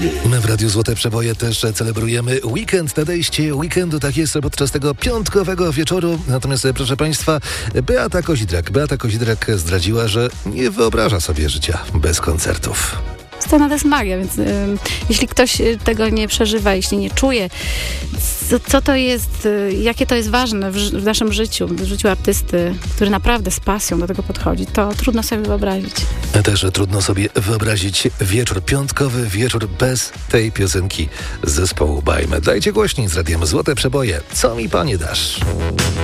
My w Radiu Złote Przeboje też celebrujemy weekend, nadejście weekendu, tak jest podczas tego piątkowego wieczoru. Natomiast proszę Państwa, Beata Kozidrak zdradziła, że nie wyobraża sobie życia bez koncertów. Scena to jest magia, więc jeśli ktoś tego nie przeżywa, jeśli nie czuje, co to jest, jakie to jest ważne w naszym życiu, w życiu artysty, który naprawdę z pasją do tego podchodzi, to trudno sobie wyobrazić. Też trudno sobie wyobrazić wieczór, piątkowy wieczór bez tej piosenki zespołu Bajmy. Dajcie głośniej z Radiem Złote Przeboje. Co mi Panie dasz?